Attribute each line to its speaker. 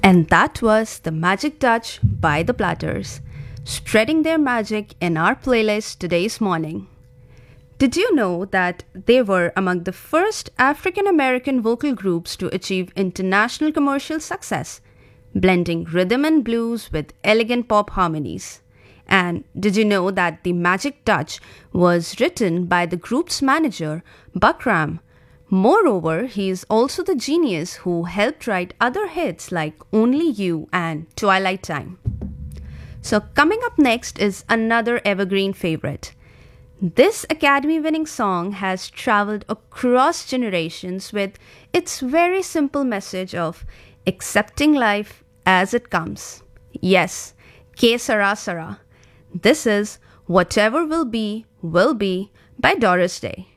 Speaker 1: And that was The Magic Touch by The Platters, spreading their magic in our playlist today's morning. Did you know that they were among the first African American vocal groups to achieve international commercial success, blending rhythm and blues with elegant pop harmonies? And did you know that The Magic Touch was written by the group's manager, Buck Ram? Moreover, he is also the genius who helped write other hits like Only You and Twilight Time. So, coming up next is another evergreen favorite. This Academy winning song has traveled across generations with its very simple message of accepting life as it comes. Yes, Ke Sara Sara. This is Whatever Will Be by Doris Day.